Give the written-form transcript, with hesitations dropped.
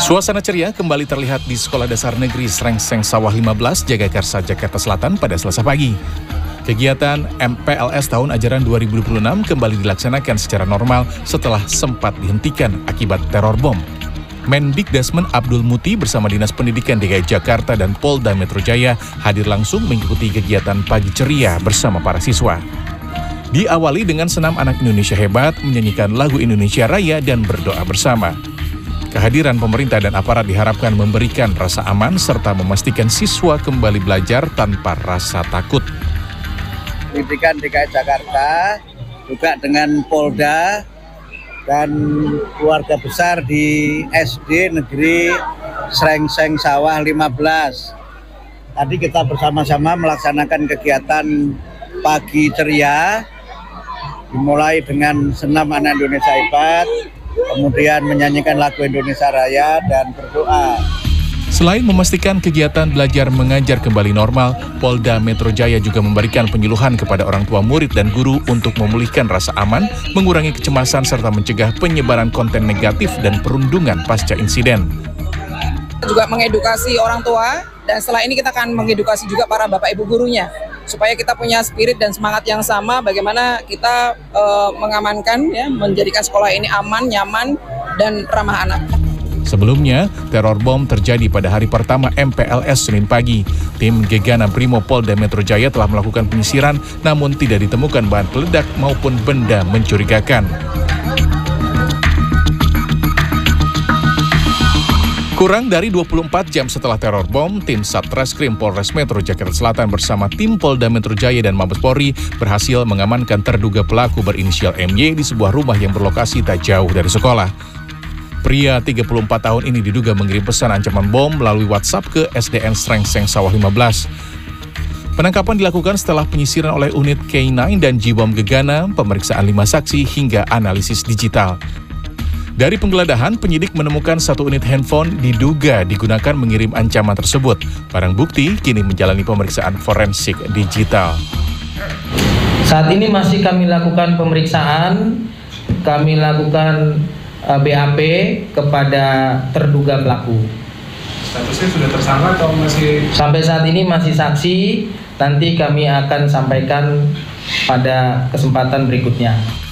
Suasana ceria kembali terlihat di Sekolah Dasar Negeri Srengseng Sawah 15, Jagakarsa, Jakarta Selatan pada Selasa pagi. Kegiatan MPLS tahun ajaran 2026 kembali dilaksanakan secara normal setelah sempat dihentikan akibat teror bom. Mendikdasmen Abdul Muti bersama Dinas Pendidikan DKI Jakarta dan Polda Metro Jaya hadir langsung mengikuti kegiatan pagi ceria bersama para siswa. Diawali dengan senam anak Indonesia hebat, menyanyikan lagu Indonesia Raya dan berdoa bersama. Kehadiran pemerintah dan aparat diharapkan memberikan rasa aman serta memastikan siswa kembali belajar tanpa rasa takut. Pendidikan DKI Jakarta juga dengan Polda dan keluarga besar di SD Negeri Srengseng Sawah 15. Tadi kita bersama-sama melaksanakan kegiatan pagi ceria, dimulai dengan senam anak Indonesia hebat, kemudian menyanyikan lagu Indonesia Raya dan berdoa. Selain memastikan kegiatan belajar mengajar kembali normal, Polda Metro Jaya juga memberikan penyuluhan kepada orang tua murid dan guru untuk memulihkan rasa aman, mengurangi kecemasan serta mencegah penyebaran konten negatif dan perundungan pasca insiden. Juga mengedukasi orang tua, dan setelah ini kita akan mengedukasi juga para bapak ibu gurunya, supaya kita punya spirit dan semangat yang sama bagaimana kita mengamankan, ya, menjadikan sekolah ini aman, nyaman, dan ramah anak. Sebelumnya, teror bom terjadi pada hari pertama MPLS Senin pagi. Tim Gegana Brimo Polda Metro Jaya telah melakukan penyisiran, namun tidak ditemukan bahan peledak maupun benda mencurigakan. Kurang dari 24 jam setelah teror bom, tim Satreskrim Polres Metro Jakarta Selatan bersama tim Polda Metro Jaya dan Mabes Polri berhasil mengamankan terduga pelaku berinisial MY di sebuah rumah yang berlokasi tak jauh dari sekolah. Pria 34 tahun ini diduga mengirim pesan ancaman bom melalui WhatsApp ke SDN Srengseng Sawah 15. Penangkapan dilakukan setelah penyisiran oleh unit K9 dan Jibom Gegana, pemeriksaan 5 saksi hingga analisis digital. Dari penggeledahan, penyidik menemukan satu unit handphone diduga digunakan mengirim ancaman tersebut. Barang bukti kini menjalani pemeriksaan forensik digital. Saat ini masih kami lakukan pemeriksaan, kami lakukan BAP kepada terduga pelaku. Statusnya sudah tersangka atau masih? Sampai saat ini masih saksi, nanti kami akan sampaikan pada kesempatan berikutnya.